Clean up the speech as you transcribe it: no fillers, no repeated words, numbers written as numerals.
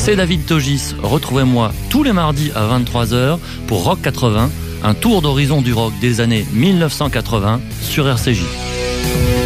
C'est David Togis. Retrouvez-moi tous les mardis à 23h pour Rock 80, un tour d'horizon du rock des années 1980 sur RCJ.